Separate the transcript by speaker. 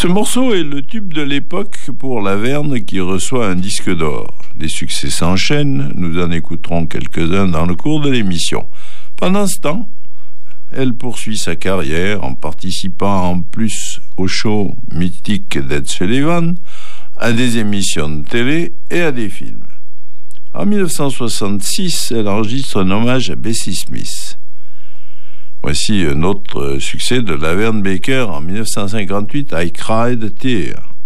Speaker 1: morceau est le tube de l'époque pour Laverne qui reçoit un disque d'or. Les succès s'enchaînent, nous en écouterons quelques-uns dans le cours de l'émission. Pendant ce temps, elle poursuit sa carrière en participant en plus au show mythique d'Ed Sullivan, à des émissions de télé et à des films. En 1966, elle enregistre un hommage à Bessie Smith. Voici un autre succès de Laverne Baker en 1958, I Cried a Tear.